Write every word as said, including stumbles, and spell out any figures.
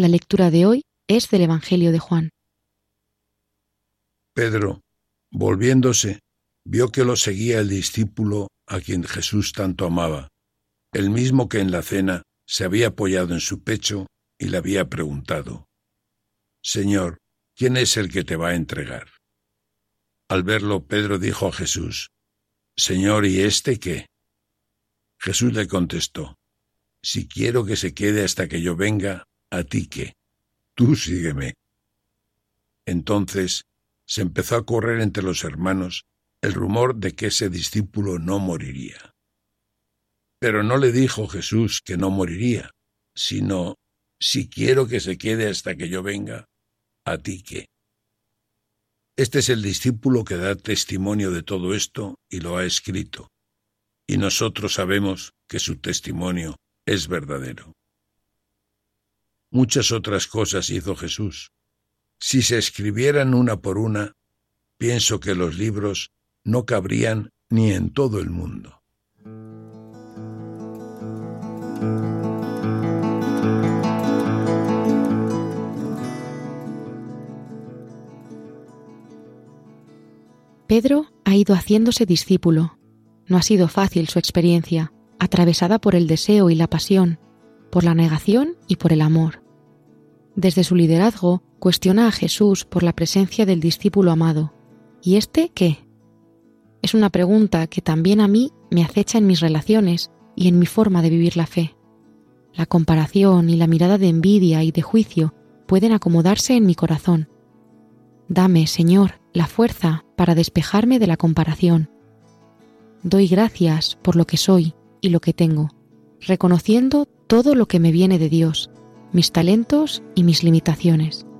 La lectura de hoy es del Evangelio de Juan. Pedro, volviéndose, vio que lo seguía el discípulo a quien Jesús tanto amaba, el mismo que en la cena se había apoyado en su pecho y le había preguntado: Señor, ¿quién es el que te va a entregar? Al verlo, Pedro dijo a Jesús: Señor, ¿y este qué? Jesús le contestó: Si quiero que se quede hasta que yo venga, ¿a ti qué? Tú sígueme. Entonces se empezó a correr entre los hermanos el rumor de que ese discípulo no moriría. Pero no le dijo Jesús que no moriría, sino: si quiero que se quede hasta que yo venga, ¿a ti qué? Este es el discípulo que da testimonio de todo esto y lo ha escrito, y nosotros sabemos que su testimonio es verdadero. Muchas otras cosas hizo Jesús. Si se escribieran una por una, pienso que los libros no cabrían ni en todo el mundo. Pedro ha ido haciéndose discípulo. No ha sido fácil su experiencia, atravesada por el deseo y la pasión, por la negación y por el amor. Desde su liderazgo, cuestiona a Jesús por la presencia del discípulo amado. ¿Y este qué? Es una pregunta que también a mí me acecha en mis relaciones y en mi forma de vivir la fe. La comparación y la mirada de envidia y de juicio pueden acomodarse en mi corazón. Dame, Señor, la fuerza para despejarme de la comparación. Doy gracias por lo que soy y lo que tengo, reconociendo todo lo que me viene de Dios, mis talentos y mis limitaciones.